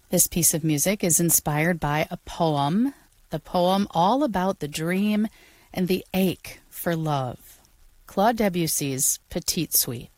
This piece of music is inspired by a poem, the poem all about the dream and the ache for love. Claude Debussy's Petite Suite.